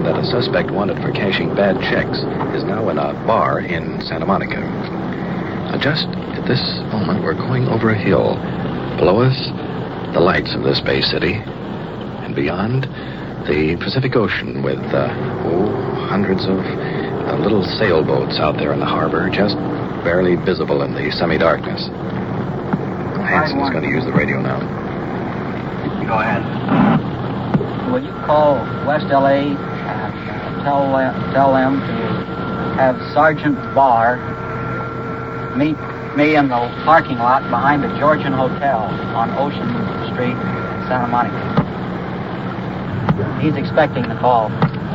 that a suspect wanted for cashing bad checks is now in a bar in Santa Monica. Just at this moment, we're going over a hill. Below us, the lights of this Bay City. And beyond, the Pacific Ocean with, hundreds of little sailboats out there in the harbor, just barely visible in the semi-darkness. Hanson is going to use the radio now. Go ahead. Will you call West L.A. and tell them to have Sergeant Barr meet me in the parking lot behind the Georgian Hotel on Ocean Street in Santa Monica. He's expecting the call.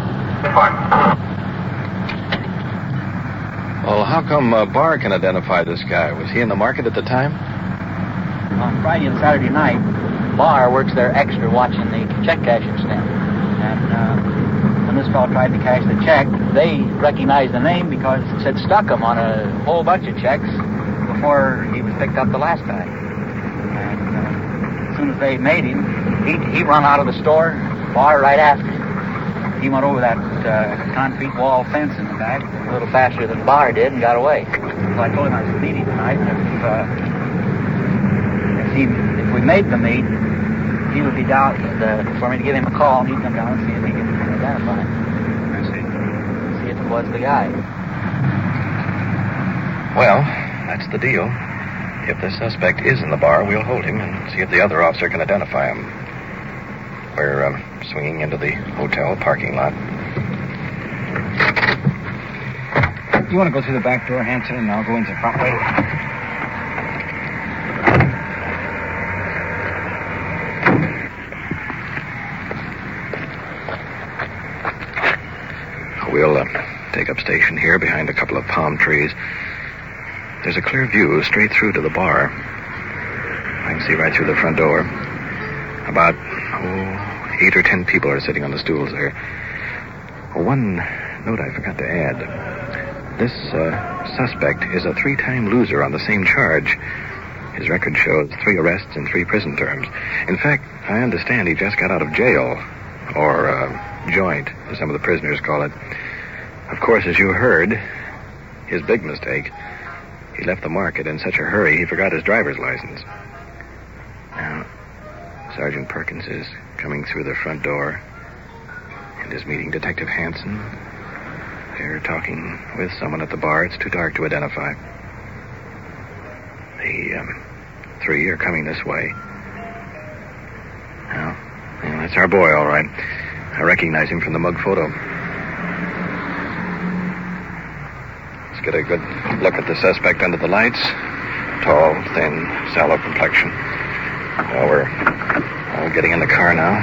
Well, how come Barr can identify this guy? Was he in the market at the time? On Friday and Saturday night, Barr works there extra watching the check cashing stand. And when this fellow tried to cash the check, they recognized the name because it said Stuckham on a whole bunch of checks before he was picked up the last time. And as soon as they made him, he run out of the store, Barr right after him. He went over that concrete wall fence in the back a little faster than Barr did and got away. So I told him I was meeting tonight, and if we made the meet, he would be down for me to give him a call, and he'd come down and see if he could identify him. I see. See if it was the guy. Well, that's the deal. If the suspect is in the bar, we'll hold him and see if the other officer can identify him. We're swinging into the hotel parking lot. You want to go through the back door, Hanson, and I'll go into the front way? We'll take up station here behind a couple of palm trees. There's a clear view straight through to the bar. I can see right through the front door. About, 8 or 10 people are sitting on the stools there. One note I forgot to add. This suspect is a 3-time loser on the same charge. His record shows 3 arrests and 3 prison terms. In fact, I understand he just got out of jail, or joint, as some of the prisoners call it. Of course, as you heard, his big mistake. He left the market in such a hurry he forgot his driver's license. Now, Sergeant Perkins is coming through the front door and is meeting Detective Hanson. They're talking with someone at the bar. It's too dark to identify. The 3 are coming this way. Well, that's our boy, all right. I recognize him from the mug photo. Let's get a good look at the suspect under the lights. Tall, thin, sallow complexion. Well, we're all getting in the car now.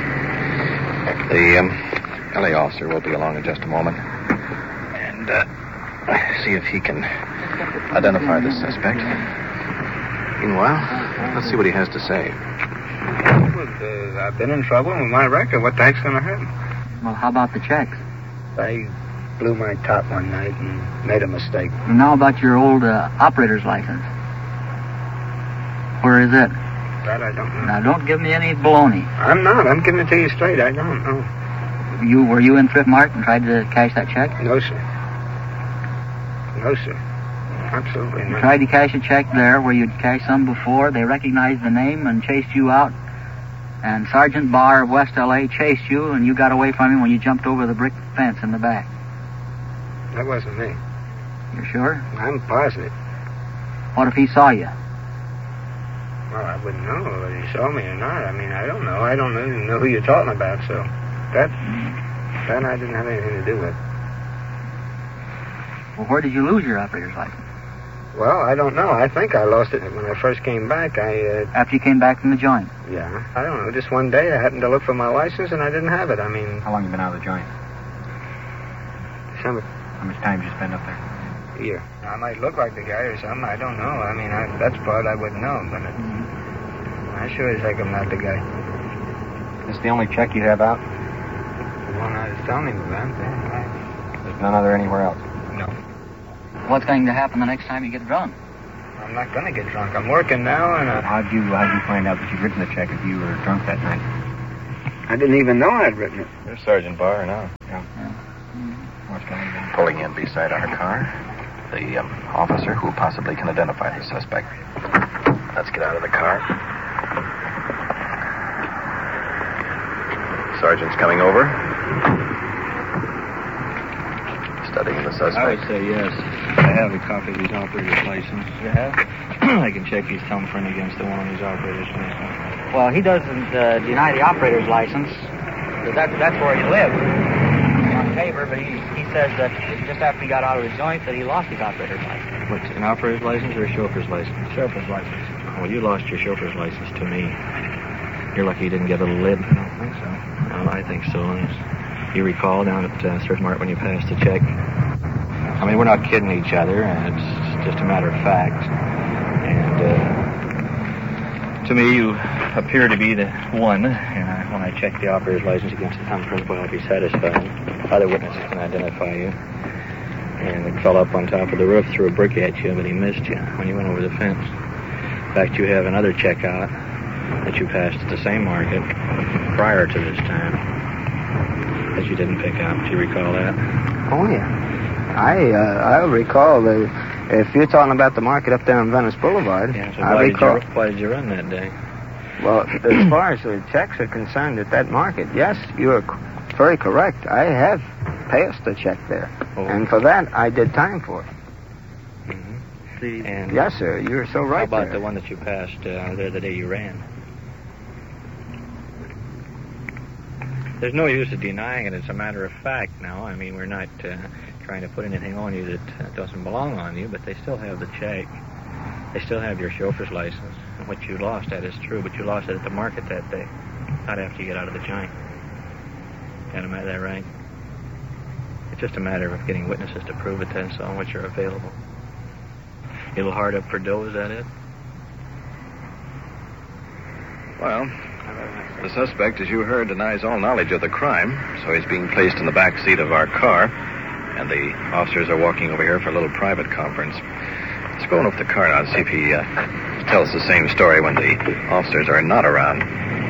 The LA officer will be along in just a moment. And see if he can identify the suspect. Meanwhile, let's see what he has to say. I've been in trouble with my record. What the heck's going to happen? Well, how about the checks? I blew my top one night and made a mistake. And now about your old operator's license. Where is it? That I don't know. Now, don't give me any baloney. I'm not. I'm giving it to you straight. I don't know. Were you in Thrift Mart and tried to cash that check? No, sir. No, sir. Absolutely not. You tried to cash a check there where you'd cashed some before. They recognized the name and chased you out. And Sergeant Barr of West L.A. chased you, and you got away from him when you jumped over the brick fence in the back. That wasn't me. You're sure? I'm positive. What if he saw you? Well, I wouldn't know whether he saw me or not. I mean, I don't know. I don't even know who you're talking about, so that I didn't have anything to do with. Well, where did you lose your operator's license? Well, I don't know. I think I lost it when I first came back. After you came back from the joint? Yeah. I don't know. Just one day I happened to look for my license and I didn't have it. I mean... How long you been out of the joint? December. How much time did you spend up there? A year. I might look like the guy or something. I don't know. I mean, that's part I wouldn't know, but I sure as heck I'm not the guy. This the only check you have out? The one I was telling him about. Yeah, right. There's none other anywhere else? No. What's going to happen the next time you get drunk? I'm not going to get drunk. I'm working now, and How'd you find out that you'd written the check if you were drunk that night? I didn't even know I'd written it. There's Sergeant Barr now. Yeah. what's going on. Pulling in beside our car, the officer who possibly can identify the suspect. Let's get out of the car. Sergeant's coming over. Studying the suspect. I would say yes. I have a copy of his operator's license. You have? I can check his thumbprint against the one on his operator's license. Well, he doesn't deny the operator's license. That's where he lives. On paper, but he says that just after he got out of the joint that he lost his operator's license. What's an operator's license or a chauffeur's license? Chauffeur's license. Well, you lost your chauffeur's license to me. You're lucky you didn't get a little lid. I don't think so. Well, I think so. You recall down at Thrift Mart when you passed the check. I mean, we're not kidding each other, and it's just a matter of fact. And to me, you appear to be the one. And when I checked the operator's license against the thumbprint, well, I'll be satisfied. Other witnesses can identify you. And it fell up on top of the roof, threw a brick at you, but he missed you when you went over the fence. In fact, you have another check out that you passed at the same market prior to this time that you didn't pick up. Do you recall that? Oh, yeah. I recall if you're talking about the market up there on Venice Boulevard, Yeah, so I recall. why did you run that day? Well, as far as the checks are concerned at that market, yes, you are very correct. I have passed a check there. Oh. And for that, I did time for it. Mm-hmm. And Yes, sir. You're so right how about there. the one that you passed there the day you ran? There's no use of denying it. It's a matter of fact now. I mean, we're not trying to put anything on you that doesn't belong on you, but they still have the check. They still have your chauffeur's license. And what you lost, that is true, but you lost it at the market that day, not after you get out of the joint. Am I that right? It's just a matter of getting witnesses to prove it, that's all, which are available. A little hard up for dough, is that it? Well, the suspect, as you heard, denies all knowledge of the crime, so he's being placed in the back seat of our car, and the officers are walking over here for a little private conference. Let's go over to the car now and see if he tells the same story when the officers are not around.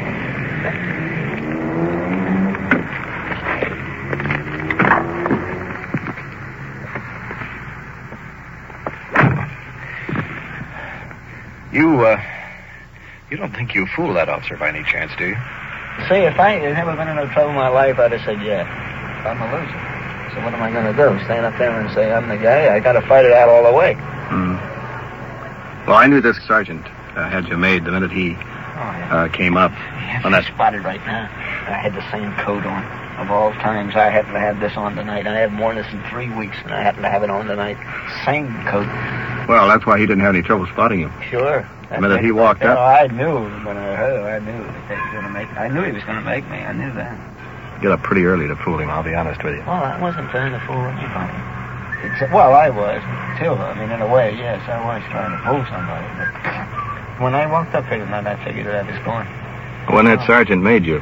You don't think you fooled that officer by any chance, do you? See, if I had never been in no trouble in my life, I'd have said, yeah, I'm a loser. So what am I going to do? Stand up there and say I'm the guy? I got to fight it out all the way. Well, I knew this sergeant had you made the minute he came up. On that spotted right now. I had the same coat on. Of all times, I happened to have this on tonight. I haven't worn this in 3 weeks, and I happened to have it on tonight. Same coat. Well, that's why he didn't have any trouble spotting you. Sure. The minute he walked up. I knew when I heard. I knew that he was going to make. I knew he was going to make me. I knew that. You got up pretty early to fool him, I'll be honest with you. Well, I wasn't trying to fool anybody. Well, I was too. I mean, in a way, yes, I was trying to fool somebody. But when I walked up here tonight, I figured that I was going. When that sergeant made you?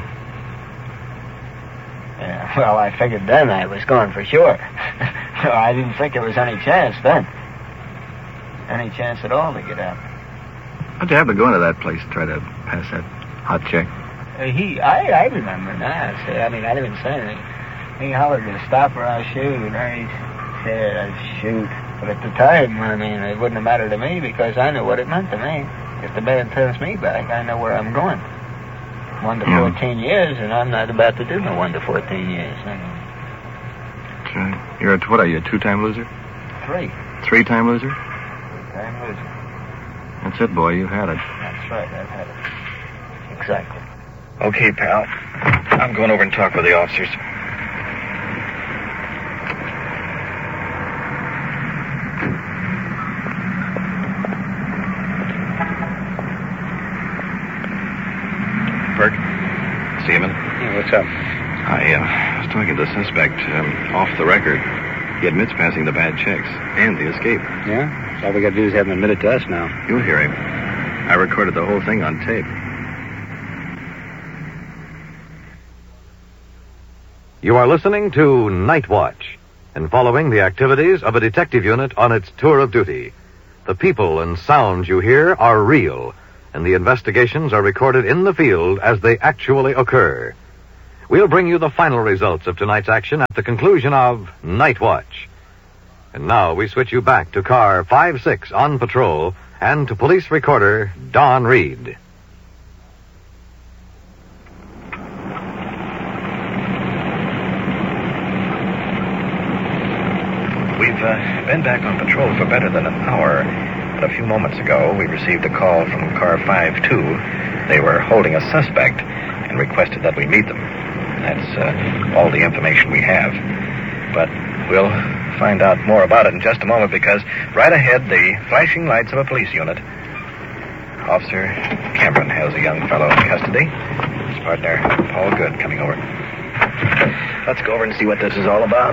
Yeah, well, I figured then I was going for sure. So I didn't think there was any chance then. Any chance at all to get out. How'd you happen to go into that place to try to pass that hot check? I remember now. See, I mean, I didn't say anything. He hollered to stop or I'll shoot. And he said I'd shoot. But at the time, I mean, it wouldn't have mattered to me because I knew what it meant to me. If the man turns me back, I know where I'm going. 1 to 14 years, and I'm not about to do no 1 to 14 years. Okay. What are you, a 2-time loser? 3. 3-time loser? 3-time loser. That's it, boy. You had it. That's right. I've had it. Exactly. Okay, pal. I'm going over and talk with the officers. Burke, see him in? Yeah, what's up? I was talking to the suspect off the record. He admits passing the bad checks and the escape. Yeah? All we got to do is have him admit it to us now. You'll hear him. I recorded the whole thing on tape. You are listening to Night Watch and following the activities of a detective unit on its tour of duty. The people and sounds you hear are real, and the investigations are recorded in the field as they actually occur. we'll bring you the final results of tonight's action at the conclusion of Night Watch. And now we switch you back to car 5-6 on patrol and to police recorder Don Reed. We've been back on patrol for better than an hour. But a few moments ago, we received a call from car 5-2. They were holding a suspect and requested that we meet them. That's all the information we have. But we'll find out more about it in just a moment, because right ahead, the flashing lights of a police unit. Officer Cameron has a young fellow in custody. His partner, Paul Good, coming over. Let's go over and see what this is all about.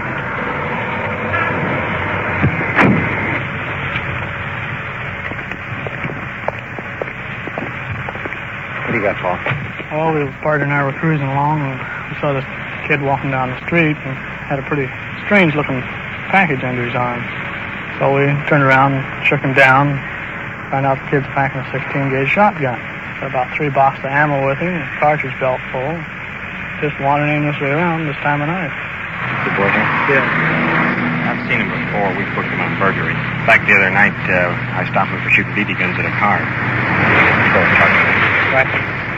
What do you got, Paul? Well, the partner and I were cruising along, and we saw this kid walking down the street and had a pretty strange-looking package under his arm. So we turned around and shook him down, found out the kid's packing a 16-gauge shotgun. Got about 3 boxes of ammo with him, a cartridge belt full. Just wandering aimlessly around this time of night. The boy here? Yeah. I've seen him before. We've booked him on burglary. In fact, the other night, I stopped him for shooting BB guns at a car. Right.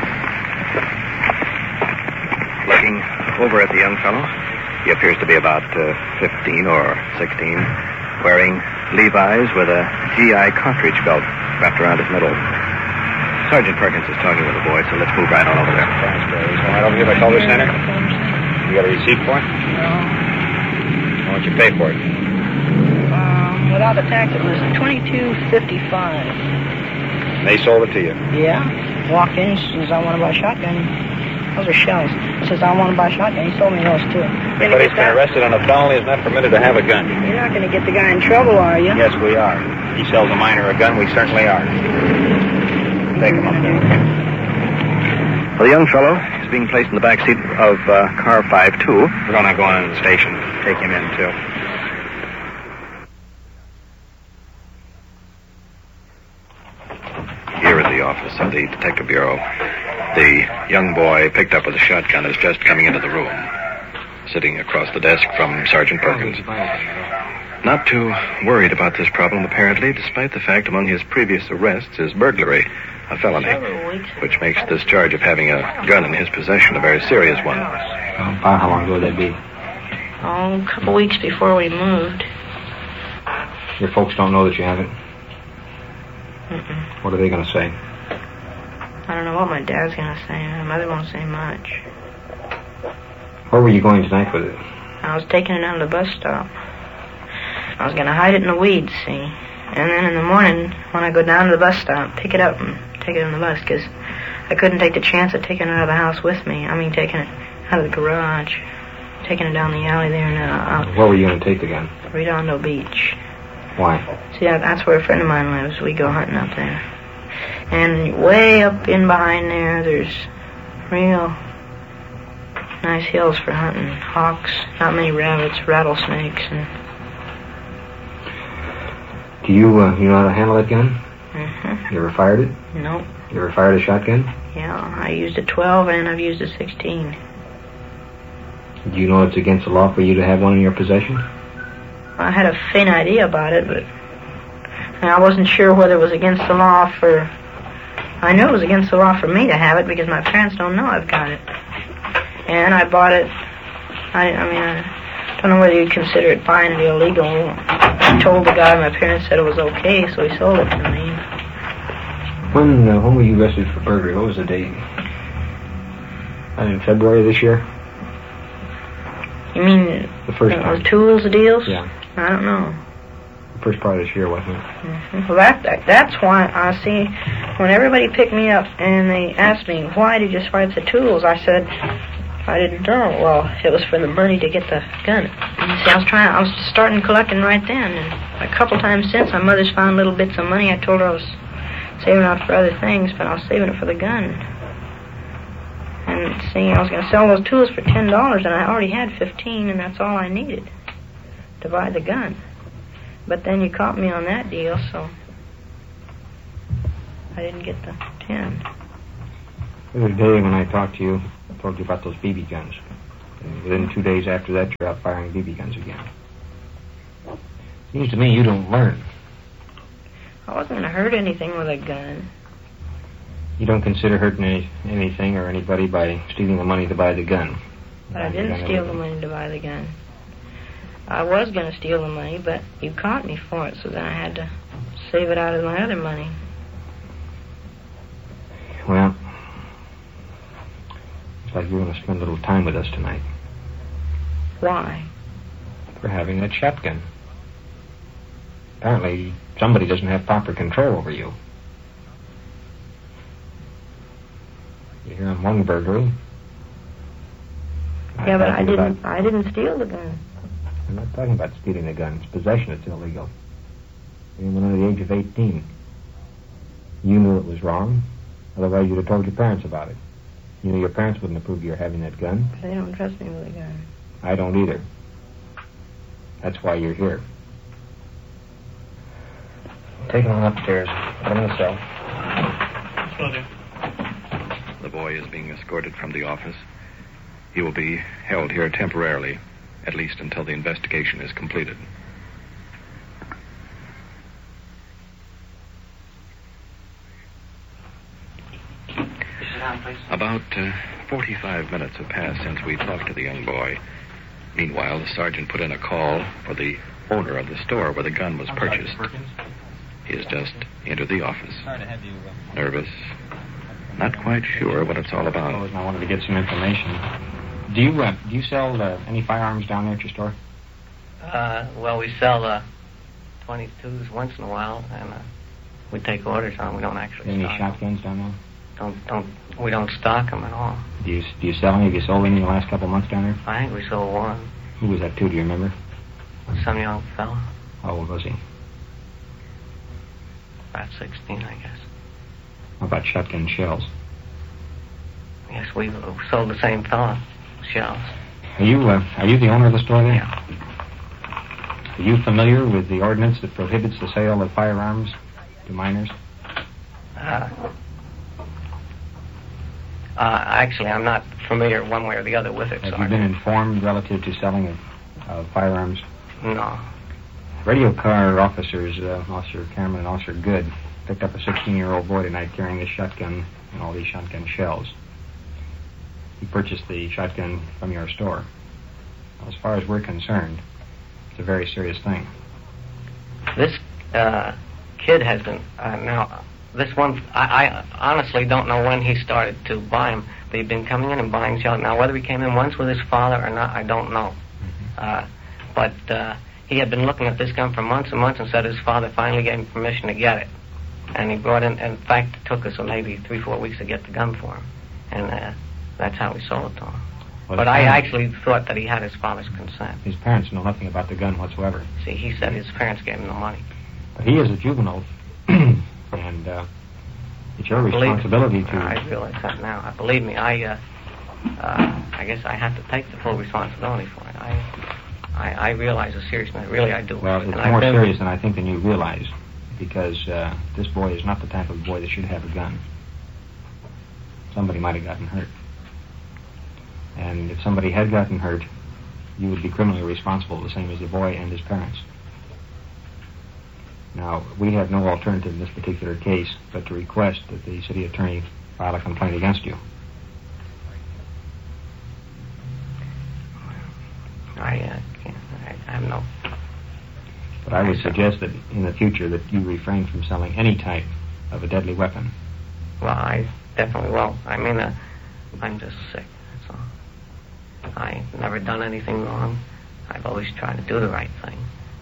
Looking over at the young fellow, he appears to be about 15 or 16, wearing Levi's with a GI cartridge belt wrapped around his middle. Sergeant Perkins is talking with the boy, so let's move right on over there. Right over here by Culver Center? You got a receipt for it? No. How much you pay for it? Without the tax, it was $22.55. They sold it to you? Yeah. Walked in, says, I want to buy a shotgun. Those are shells. Says, I want to buy a shotgun. He sold me those, too. Anybody's been arrested on a felony is not permitted to have a gun. You're not going to get the guy in trouble, are you? Yes, we are. He sells a minor a gun, we certainly are. Take him up there. Well, the young fellow is being placed in the back seat of car 5-2. We're going to go on in the station. Take him in, too. Here in the office of the Detective Bureau, the young boy picked up with a shotgun is just coming into the room, sitting across the desk from Sergeant Perkins. Not too worried about this problem, apparently, despite the fact among his previous arrests is burglary, a felony, which makes this charge of having a gun in his possession a very serious one. How long ago would that be? Oh, a couple weeks before we moved. Your folks don't know that you have it? Mm-mm. What are they going to say? I don't know what my dad's going to say. My mother won't say much. Where were you going tonight with it? I was taking it down to the bus stop. I was going to hide it in the weeds, see? And then in the morning, when I go down to the bus stop, pick it up and take it on the bus, because I couldn't take the chance of taking it out of the house with me. I mean, taking it out of the garage, taking it down the alley there and out. Where were you going to take the gun? Redondo Beach. Why? See, that's where a friend of mine lives. We go hunting up there. And way up in behind there, there's real nice hills for hunting. Hawks, not many rabbits, rattlesnakes, and... Do you know how to handle that gun? Mm-hmm. You ever fired it? Nope. You ever fired a shotgun? Yeah, I used a 12 and I've used a 16. Do you know it's against the law for you to have one in your possession? I had a faint idea about it, but I wasn't sure whether it was against the law for... I knew it was against the law for me to have it because my parents don't know I've got it. And I bought it... I don't know whether you'd consider it buying it illegal. I told the guy my parents said it was okay, so he sold it to me. When were you arrested for burglary? What was the date? In February this year? You mean the first time? The tools deals? Yeah. I don't know. The first part of this year, wasn't it? Mm-hmm. Well, that's why I see when everybody picked me up and they asked me, why did you swipe the tools? I said, I didn't know. Well, it was for the money to get the gun. And you see, I was starting collecting right then. And a couple times since, my mother's found little bits of money. I told her I was saving out for other things, but I was saving it for the gun. And see, I was going to sell those tools for $10, and I already had 15, and that's all I needed to buy the gun. But then you caught me on that deal, so I didn't get the 10. The other day when I talked to you, told you about those BB guns. And within 2 days after that, you're out firing BB guns again. Seems to me you don't learn. I wasn't going to hurt anything with a gun. You don't consider hurting anything or anybody by stealing the money to buy the gun. But I didn't steal the money to buy the gun. I was going to steal the money, but you caught me for it, so then I had to save it out of my other money. Well, looks like you're going to spend a little time with us tonight. Why? For having that shotgun. Apparently, somebody doesn't have proper control over you. You're here on one burglary. Yeah, but I didn't steal the gun. I'm not talking about stealing the gun. It's possession. It's illegal. You went under the age of 18. You knew it was wrong. Otherwise, you'd have told your parents about it. You knew your parents wouldn't approve of your having that gun. They don't trust me with a gun. I don't either. That's why you're here. Take him on upstairs. Put him in the cell. The boy is being escorted from the office. He will be held here temporarily, at least until the investigation is completed. About 45 minutes have passed since we talked to the young boy. Meanwhile, the sergeant put in a call for the owner of the store where the gun was purchased. He has just entered the office. Nervous, not quite sure what it's all about. I wanted to get some information. Do you sell any firearms down there at your store? Well, we sell 22s once in a while, and we take orders on them. We don't actually Any stock shotguns down there? We don't stock them at all. Do you sell any? Have you sold any in the last couple of months down there? I think we sold one. Who was that to? Do you remember? Some young fella, How old was he? about 16, I guess. How about shotgun shells? Yes, we sold the same fella shells. Are you the owner of the store there? Yeah. Are you familiar with the ordinance that prohibits the sale of firearms to minors? Actually, I'm not familiar one way or the other with it. Have you been informed relative to selling of firearms? No. Radio car officers, Officer Cameron and Officer Good, picked up a 16-year-old boy tonight carrying this shotgun and all these shotgun shells. He purchased the shotgun from your store. As far as we're concerned, it's a very serious thing. This kid has been now. This one, I honestly don't know when he started to buy them, but he'd been coming in and buying shells. Now, whether he came in once with his father or not, I don't know. But he had been looking at this gun for months and months and said his father finally gave him permission to get it. And he brought in fact, it took us maybe 3-4 weeks to get the gun for him. And that's how we sold it to him. Well, but I actually thought that he had his father's consent. His parents know nothing about the gun whatsoever. See, he said his parents gave him the money. But he is a juvenile, and it's your responsibility to... I realize that now. Believe me, I guess I have to take the full responsibility for it. I realize the seriousness. Really, I do. Well, it's more serious than I think than you realize, because this boy is not the type of boy that should have a gun. Somebody might have gotten hurt. And if somebody had gotten hurt, you would be criminally responsible, the same as the boy and his parents. Now, we have no alternative in this particular case but to request that the city attorney file a complaint against you. I have no... But I would suggest that in the future that you refrain from selling any type of a deadly weapon. Well, I definitely will. I mean, I'm just sick, that's all. I've never done anything wrong. I've always tried to do the right thing.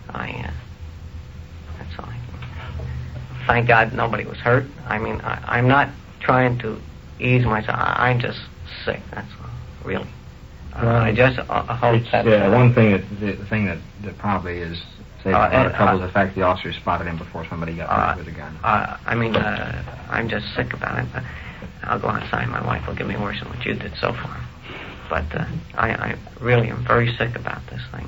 That's all. Thank God nobody was hurt. I mean, I'm not trying to ease myself. I'm just sick, that's all, really. I just hope that... one thing the thing that probably is saving a lot of trouble is the fact the officer spotted him before somebody got hurt with a gun. I'm just sick about it. I'll go outside. My wife will give me worse than what you did so far. But I really am very sick about this thing.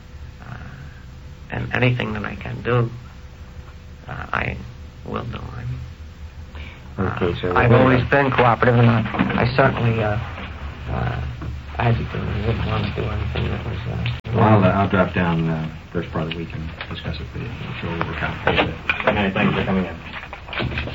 And anything that I can do, I will do. Okay, sir. I've always been cooperative, and I certainly agitated. Wouldn't want to do anything that was... Well, I'll drop down first part of the week and discuss it with you. I'm sure we'll work out. Thank you for coming in.